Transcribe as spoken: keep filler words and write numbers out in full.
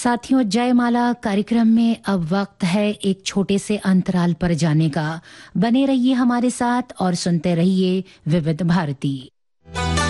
साथियों, जयमाला कार्यक्रम में अब वक्त है एक छोटे से अंतराल पर जाने का। बने रहिए हमारे साथ और सुनते रहिए विविध भारती।